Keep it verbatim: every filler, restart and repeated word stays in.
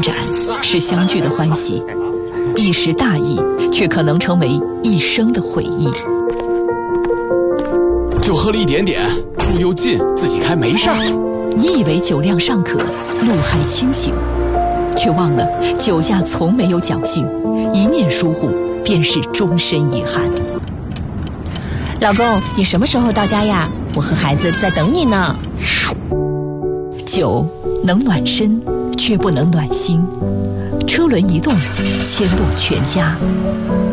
展是相聚的欢喜，一时大意却可能成为一生的回忆。 就喝了一点点，路又近，自己开没事儿。 你以为酒量尚可，路还清醒，却忘了酒驾从没有侥幸，一念疏忽便是终身遗憾。 老公，你什么时候到家呀？我和孩子在等你呢。 酒能暖身，却不能暖心。车轮一动，牵动全家。